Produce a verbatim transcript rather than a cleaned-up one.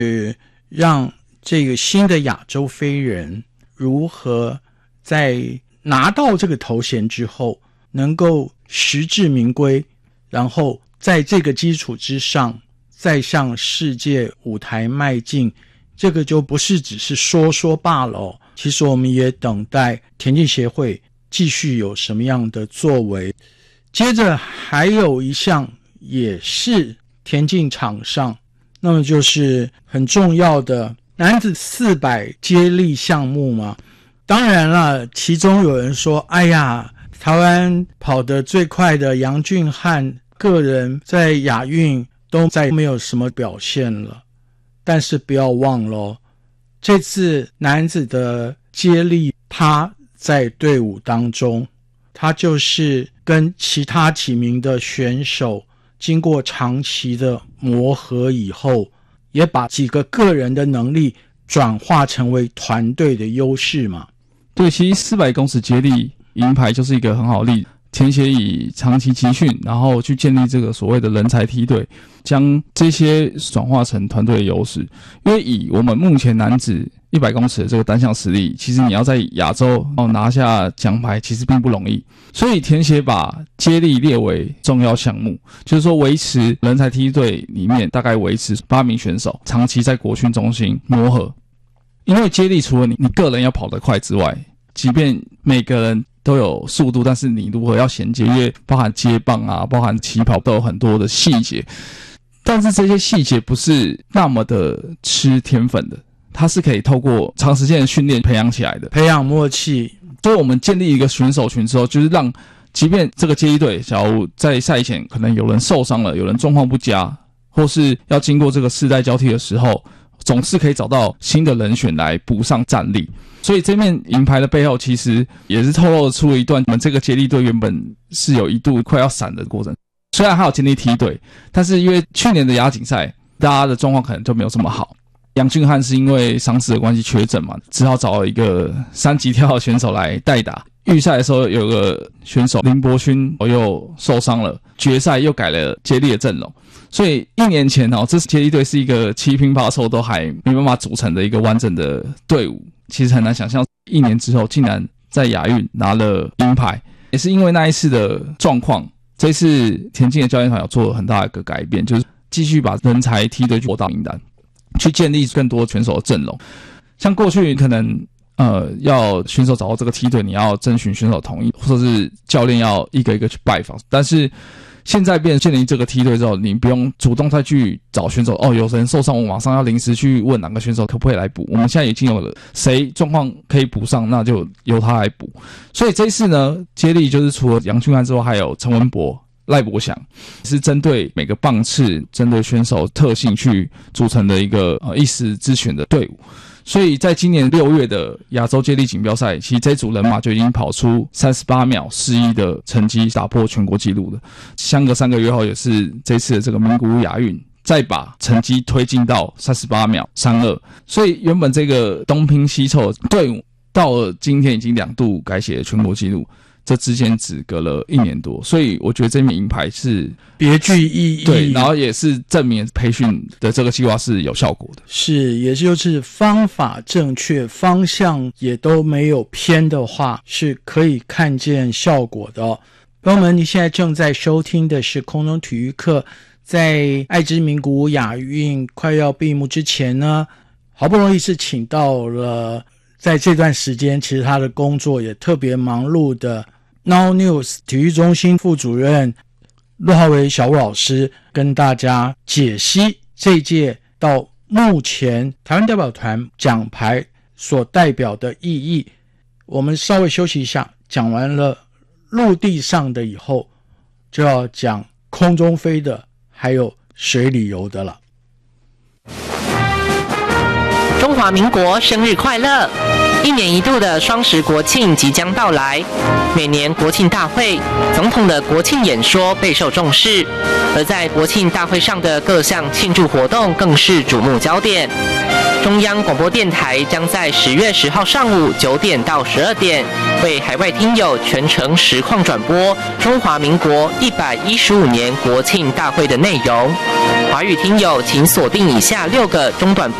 让这个新的亚洲飞人如何在拿到这个头衔之后能够实至名归，然后在这个基础之上再向世界舞台迈进，这个就不是只是说说罢了哦。其实我们也等待田径协会继续有什么样的作为。接着还有一项也是田径场上，那么就是很重要的男子四百接力项目嘛。当然了，其中有人说，哎呀，台湾跑得最快的杨俊翰个人在亚运都再没有什么表现了。但是不要忘了，这次男子的接力他在队伍当中，他就是跟其他几名的选手经过长期的磨合以后，也把几个个人的能力转化成为团队的优势嘛。 对，其实四百公尺接力银牌就是一个很好的例子。田协以长期集训，然后去建立这个所谓的人才梯队，将这些转化成团队的优势。因为以我们目前男子一百公尺的这个单项实力，其实你要在亚洲哦拿下奖牌其实并不容易。所以田协把接力列为重要项目，就是说维持人才梯队里面大概维持八名选手长期在国训中心磨合。因为接力除了你你个人要跑得快之外，即便每个人都有速度，但是你如何要衔接，因为包含接棒啊，包含起跑都有很多的细节。但是这些细节不是那么的吃天分的，它是可以透过长时间的训练培养起来的， 培养默契。 所以我们建立一个选手群之后，就是让即便这个接力队假如在赛前可能有人受伤了，有人状况不佳，或是要经过这个世代交替的时候，总是可以找到新的人选来补上战力。所以这面银牌的背后其实也是透露出了一段我们这个接力队原本是有一度快要散的过程。虽然还有建立梯队，但是因为去年的亚锦赛大家的状况可能就没有这么好。杨俊翰是因为伤势的关系缺阵嘛，只好找一个三级跳的选手来代打。预赛的时候有个选手林伯勋又受伤了，决赛又改了接力的阵容。所以一年前哦，这支接力队是一个七拼八凑都还没办法组成的一个完整的队伍。其实很难想象一年之后竟然在亚运拿了银牌，也是因为那一次的状况，这次田径的教练团有做了很大的一个改变，就是继续把人才梯队扩大名单，去建立更多选手的阵容。像过去可能呃要选手找到这个梯队，你要征询选手同意，或者是教练要一个一个去拜访，但是现在变成建立这个梯队之后，你不用主动再去找选手哦，有人受伤，我马上要临时去问哪个选手可不可以来补。我们现在已经有了谁状况可以补上，那就由他来补。所以这一次呢，接力就是除了杨俊翰之外，还有陈文博、赖伯祥，是针对每个棒次、针对选手特性去组成的一个呃一时之选的队伍。所以在今年六月的亚洲接力锦标赛，其实这组人马就已经跑出三十八秒四一的成绩，打破全国纪录了。相隔三个月后，也是这次的这个名古屋亚运，再把成绩推进到三十八秒三二。所以原本这个东拼西凑队伍，到了今天已经两度改写了全国纪录。这之间只隔了一年多，所以我觉得这面银牌是别具意义， 对，然后也是证明培训的这个计划是有效果的， 是，也就是方法正确，方向也都没有偏的话，是可以看见效果的哦。朋友们，你现在正在收听的是空中体育课，在爱知名古屋亚运快要闭幕之前呢，好不容易是请到了在这段时间其实他的工作也特别忙碌的 Now News 体育中心副主任陆浩维小吴老师，跟大家解析这一届到目前台湾代表团奖牌所代表的意义。我们稍微休息一下，讲完了陆地上的以后，就要讲空中飞的还有水里游的了。 中华民国生日快乐！一年一度的双十国庆即将到来，每年国庆大会，总统的国庆演说备受重视，而在国庆大会上的各项庆祝活动更是瞩目焦点。 中央广播电台将在十月十号上午九点到十二点，为海外听友全程实况转播中华民国一百一十五年国庆大会的内容。华语听友请锁定以下六个中短